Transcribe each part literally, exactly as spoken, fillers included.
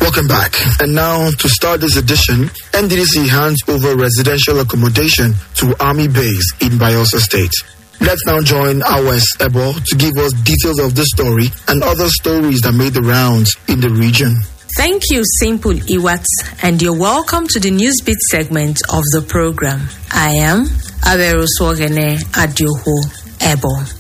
Welcome back. And now, to start this edition, N D D C hands over residential accommodation to Army Base in Bayelsa State. Let's now join Awes Ebo to give us details of this story and other stories that made the rounds in the region. Thank you, Simple Iwat, and you're welcome to the Newsbeat segment of the program. I am Averoswogene Adioho Ebo.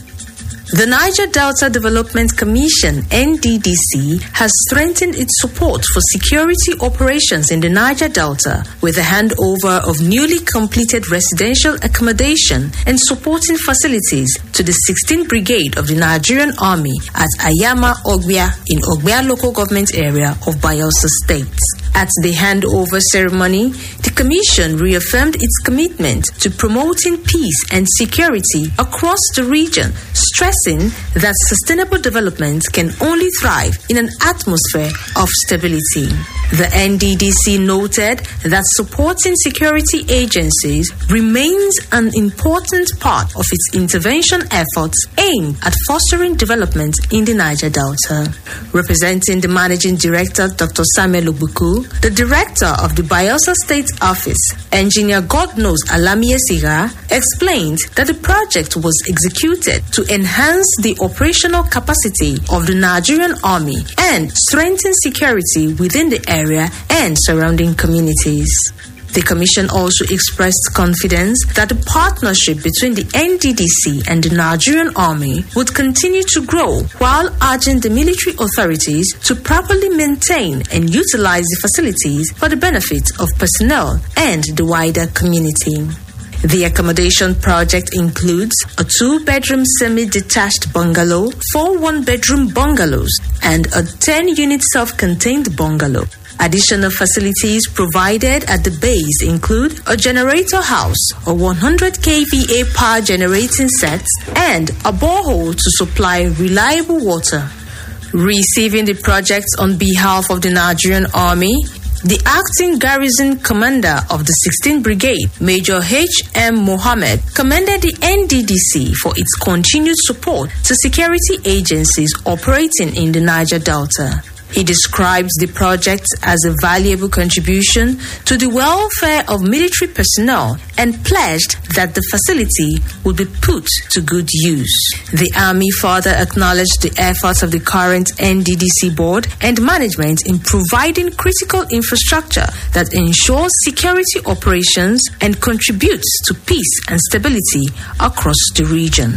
The Niger Delta Development Commission, N D D C, has strengthened its support for security operations in the Niger Delta with the handover of newly completed residential accommodation and supporting facilities to the sixteenth Brigade of the Nigerian Army at Ayama Ogbia in Ogbia local government area of Bayelsa State. At the handover ceremony, the Commission reaffirmed its commitment to promoting peace and security across the region, stressing that sustainable development can only thrive in an atmosphere of stability. The N D D C noted that supporting security agencies remains an important part of its intervention efforts aimed at fostering development in the Niger Delta. Representing the Managing Director, Doctor Samuel Ogbuku, the Director of the Bayelsa State Office, Engineer Godknows Alamiye Siga, explained that the project was executed to enhance the operational capacity of the Nigerian Army and strengthen security within the area and surrounding communities. The Commission also expressed confidence that the partnership between the N D D C and the Nigerian Army would continue to grow while urging the military authorities to properly maintain and utilize the facilities for the benefit of personnel and the wider community. The accommodation project includes a two-bedroom semi-detached bungalow, four one-bedroom bungalows, and a ten-unit self-contained bungalow. Additional facilities provided at the base include a generator house, a one hundred k V A power generating set, and a borehole to supply reliable water. Receiving the project on behalf of the Nigerian Army, the acting garrison commander of the sixteenth Brigade, Major H M Mohammed, commended the N D D C for its continued support to security agencies operating in the Niger Delta. He describes the project as a valuable contribution to the welfare of military personnel and pledged that the facility would be put to good use. The Army further acknowledged the efforts of the current N D D C board and management in providing critical infrastructure that ensures security operations and contributes to peace and stability across the region.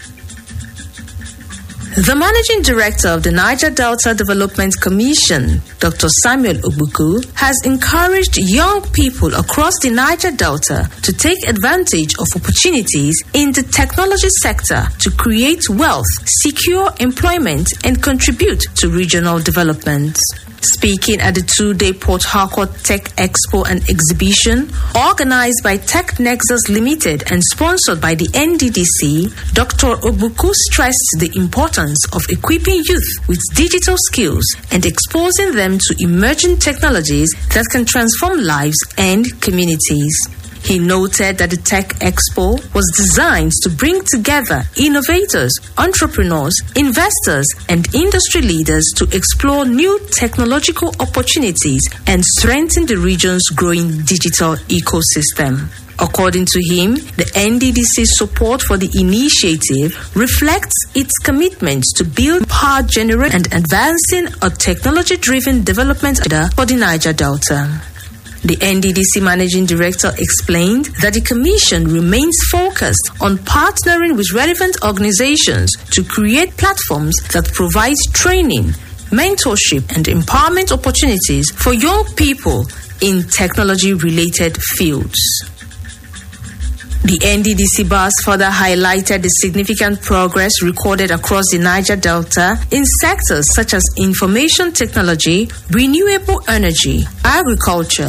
The Managing Director of the Niger Delta Development Commission, Doctor Samuel Ogbuku, has encouraged young people across the Niger Delta to take advantage of opportunities in the technology sector to create wealth, secure employment, and contribute to regional development. Speaking at the two-day Port Harcourt Tech Expo and Exhibition, organized by Tech Nexus Limited and sponsored by the N D D C, Doctor Ogbuku stressed the importance of equipping youth with digital skills and exposing them to emerging technologies that can transform lives and communities. He noted that the Tech Expo was designed to bring together innovators, entrepreneurs, investors, and industry leaders to explore new technological opportunities and strengthen the region's growing digital ecosystem. According to him, the N D D C's support for the initiative reflects its commitment to build power generation and advancing a technology-driven development for the Niger Delta. The N D D C Managing Director explained that the Commission remains focused on partnering with relevant organizations to create platforms that provide training, mentorship, and empowerment opportunities for young people in technology-related fields. The N D D C B A S further highlighted the significant progress recorded across the Niger Delta in sectors such as information technology, renewable energy, agriculture,